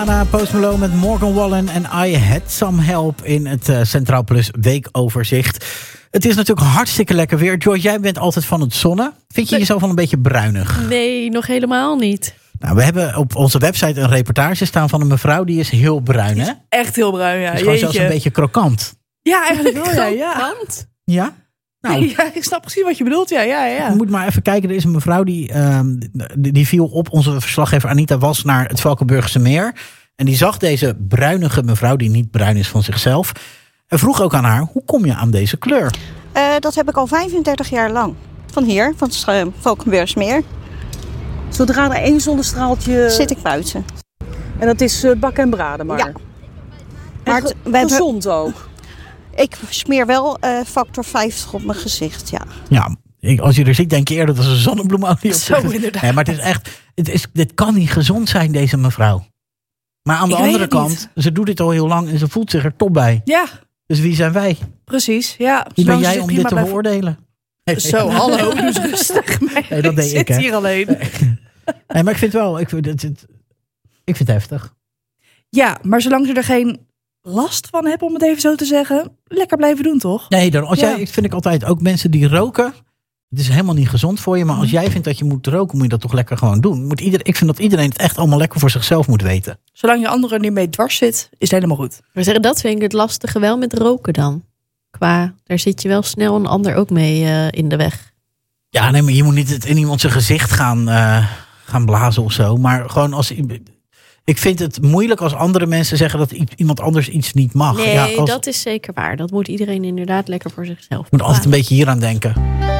Post Malone met Morgan Wallen en I Had Some Help in het Centraal Plus weekoverzicht. Het is natuurlijk hartstikke lekker weer. Joyce, jij bent altijd van het zonnen. Vind je jezelf al een beetje bruinig? Nee, nog helemaal niet. Nou, we hebben op onze website een reportage staan van een mevrouw die is heel bruin, hè? Echt heel bruin, ja. Is gewoon zelfs een beetje krokant. Ja, eigenlijk wel, ja. Krokant? Ja? Nou, ja, ik snap precies wat je bedoelt, ja. Je moet maar even kijken. Er is een mevrouw die viel op. Onze verslaggever Anita was naar het Valkenburgse meer. En die zag deze bruinige mevrouw, die niet bruin is van zichzelf. En vroeg ook aan haar, hoe kom je aan deze kleur? Dat heb ik al 35 jaar lang. Van hier, van het Valkenburgsmeer. Zodra er één zonnestraaltje... Zit ik buiten. En dat is bakken en braden maar. Ja. Maar gezond ook. Ik smeer wel factor 50 op mijn gezicht, ja. Ja, als je er ziet, denk je eerder dat er een zonnebloemolie op Zo inderdaad. Nee, maar het is echt, dit kan niet gezond zijn, deze mevrouw. Maar aan de andere kant, ze doet dit al heel lang en ze voelt zich er top bij. Ja. Dus wie zijn wij? Precies, ja. Wie ben jij om dit te beoordelen? Zo, hallo, dus rustig. Nee, dat deed ik, hè. Hier alleen. Nee, maar ik vind wel, ik vind het heftig. Ja, maar zolang ze er geen last van hebben, om het even zo te zeggen, lekker blijven doen, toch? Nee, vind ik altijd, ook mensen die roken, het is helemaal niet gezond voor je, maar als jij vindt dat je moet roken, moet je dat toch lekker gewoon doen. Ik vind dat iedereen het echt allemaal lekker voor zichzelf moet weten. Zolang je anderen niet mee dwars zit, is het helemaal goed. Maar zeggen, dat vind ik het lastige wel met roken dan. Daar zit je wel snel een ander ook mee in de weg. Ja, nee, maar je moet niet het in iemand zijn gezicht gaan blazen of zo. Maar gewoon ik vind het moeilijk als andere mensen zeggen dat iemand anders iets niet mag. Nee, dat is zeker waar. Dat moet iedereen inderdaad lekker voor zichzelf. Ik moet altijd een beetje hieraan denken.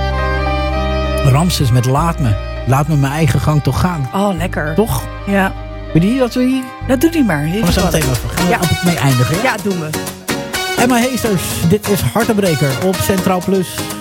Ramses met Laat me. Laat me mijn eigen gang toch gaan. Oh, lekker. Toch? Ja. Weet je dat we hier? Dat doet hij maar. We zo meteen even. Gaan we altijd mee eindigen? Ja, doen we. Emma Heesters, dit is Hartenbreker op Centraal Plus.